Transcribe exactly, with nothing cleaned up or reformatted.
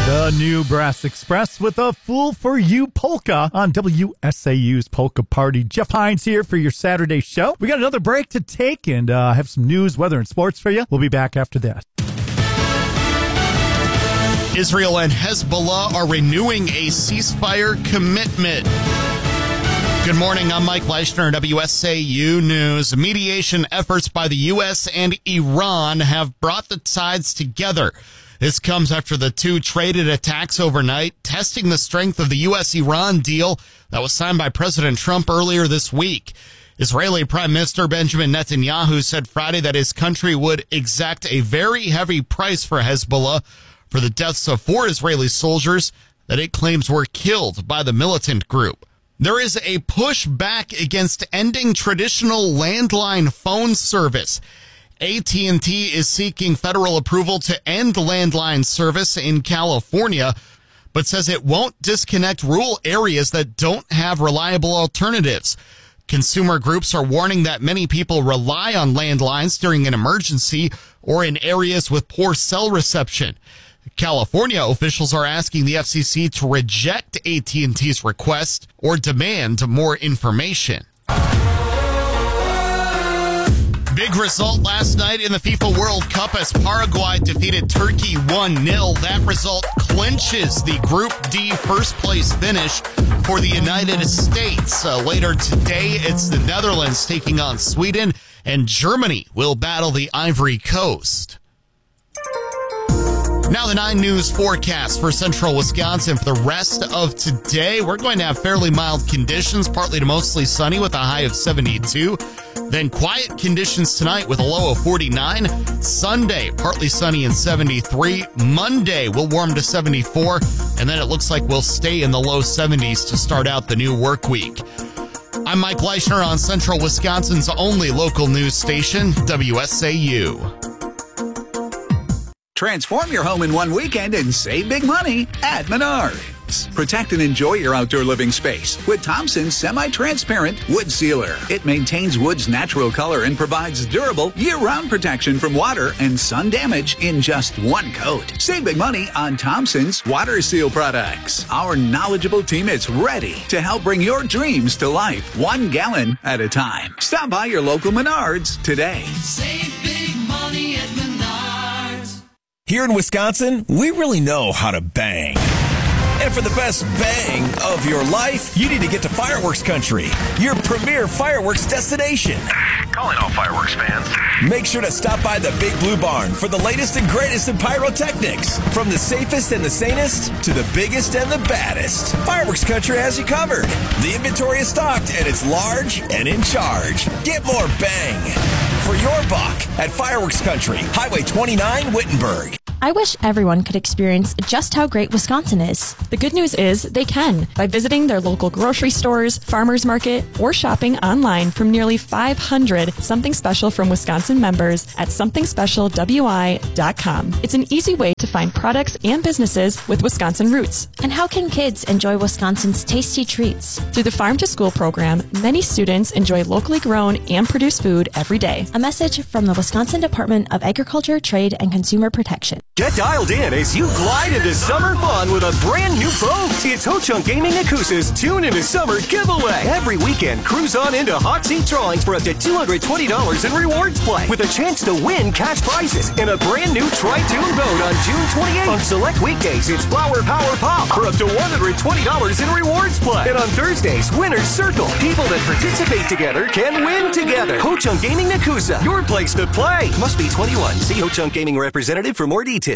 The new Brass Express with a Fool for You polka on W S A U's Polka Party. Jeff Hines here for your Saturday show. We got another break to take and uh, have some news, weather, and sports for you. We'll be back after that. Israel and Hezbollah are renewing a ceasefire commitment. Good morning, I'm Mike Leishner, W S A U News. Mediation efforts by the U S and Iran have brought the sides together. This comes after the two traded attacks overnight, testing the strength of the U S Iran deal that was signed by President Trump earlier this week. Israeli Prime Minister Benjamin Netanyahu said Friday that his country would exact a very heavy price for Hezbollah for the deaths of four Israeli soldiers that it claims were killed by the militant group. There is a push back against ending traditional landline phone service. A T and T is seeking federal approval to end landline service in California, but says it won't disconnect rural areas that don't have reliable alternatives. Consumer groups are warning that many people rely on landlines during an emergency or in areas with poor cell reception. California officials are asking the F C C to reject A T and T's request or demand more information. Big result last night in the FIFA World Cup as Paraguay defeated Turkey one nil. That result clinches the Group D first place finish for the United States. Uh, later today, it's the Netherlands taking on Sweden, and Germany will battle the Ivory Coast. Now the nine News forecast for central Wisconsin for the rest of today. We're going to have fairly mild conditions, partly to mostly sunny with a high of seventy-two. Then quiet conditions tonight with a low of forty-nine. Sunday, partly sunny and seventy-three. Monday will warm to seventy-four. And then it looks like we'll stay in the low seventies to start out the new work week. I'm Mike Leishner on Central Wisconsin's only local news station, W S A U. Transform your home in one weekend and save big money at Menards. Protect and enjoy your outdoor living space with Thompson's semi-transparent wood sealer. It maintains wood's natural color and provides durable year-round protection from water and sun damage in just one coat. Save big money on Thompson's water seal products. Our knowledgeable team is ready to help bring your dreams to life, one gallon at a time. Stop by your local Menards today. Save big money at Menards. Here in Wisconsin, we really know how to bang. And for the best bang of your life, you need to get to Fireworks Country, your premier fireworks destination. Calling all fireworks fans. Make sure to stop by the Big Blue Barn for the latest and greatest in pyrotechnics. From the safest and the sanest to the biggest and the baddest, Fireworks Country has you covered. The inventory is stocked and it's large and in charge. Get more bang for your buck at Fireworks Country, Highway twenty-nine, Wittenberg. I wish everyone could experience just how great Wisconsin is. The good news is they can by visiting their local grocery stores, farmers market, or shopping online from nearly five hundred Something Special from Wisconsin members at something special w i dot com. It's an easy way to find products and businesses with Wisconsin roots. And how can kids enjoy Wisconsin's tasty treats? Through the Farm to School program, many students enjoy locally grown and produced food every day. A message from the Wisconsin Department of Agriculture, Trade, and Consumer Protection. Get dialed in as you glide into summer fun with a brand new boat. It's Ho-Chunk Gaming Nakusa's Tune into Summer giveaway. Every weekend, cruise on into hot seat drawings for up to two hundred twenty dollars in rewards play with a chance to win cash prizes and a brand new Tri-Tune boat on June twenty-eighth. On select weekdays, it's Flower Power Pop for up to one hundred twenty dollars in rewards play. And on Thursdays, Winner's Circle. People that participate together can win together. Ho-Chunk Gaming Nakusa, your place to play. Must be twenty-one. See Ho-Chunk Gaming representative for more details.